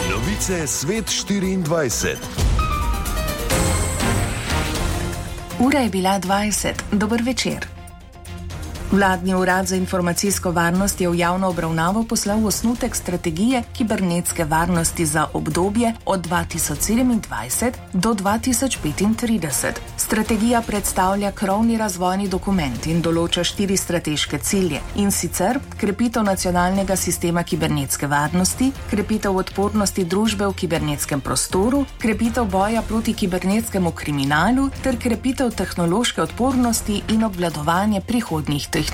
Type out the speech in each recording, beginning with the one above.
Novice Svet 24. Ura je bila 20. Dober večer. Vladni urad za informacijsko varnost je v javno obravnavo poslal osnutek strategije kibernetske varnosti za obdobje od 2027 do 2035. Strategija predstavlja krovni razvojni dokument in določa 4 strateške cilje, in sicer krepitev nacionalnega sistema kibernetske varnosti, krepitev odpornosti družbe v kibernetskem prostoru, krepitev boja proti kibernetskemu kriminalu ter krepitev tehnološke odpornosti in obvladovanje prihodnjih tehnologij.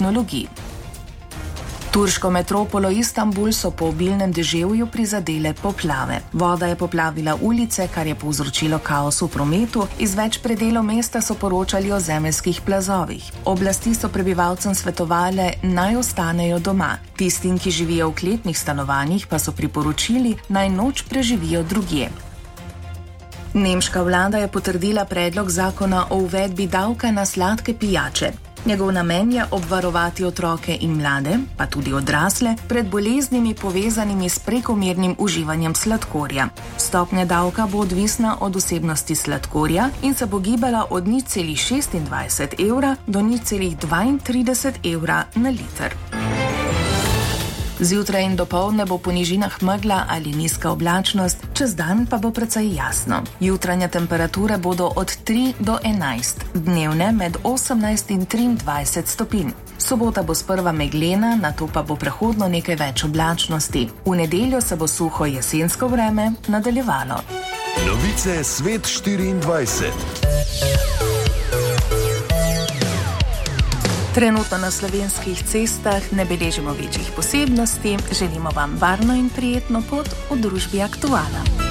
Turško metropolo Istanbul so po obilnem deževju prizadele poplave. Voda je poplavila ulice, kar je povzročilo kaos v prometu. Iz več predelov mesta so poročali o zemeljskih plazovih. Oblasti so prebivalcem svetovale, naj ostanejo doma. Tistim, ki živijo v kletnih stanovanjih, pa so priporočili, naj noč preživijo drugje. Nemška vlada je potrdila predlog zakona o uvedbi davka na sladke pijače. Njegov namen je obvarovati otroke in mlade, pa tudi odrasle, pred boleznimi povezanimi s prekomernim uživanjem sladkorja. Stopnja davka bo odvisna od vsebnosti sladkorja in se bo gibala od 0,26 evra do 0,32 evra na liter. Zjutraj in dopoldne bo po nižinah megla ali nizka oblačnost, čez dan pa bo precej jasno. Jutranje temperature bodo od 3 do 11, dnevne med 18 in 23 stopinj. Sobota bo sprva meglena, nato pa bo prehodno nekaj več oblačnosti. V nedeljo se bo suho jesensko vreme nadaljevalo. Novice Svet 24. Trenutno na slovenskih cestah ne beležimo večjih posebnosti, želimo vam varno in prijetno pot v družbi Aktuala.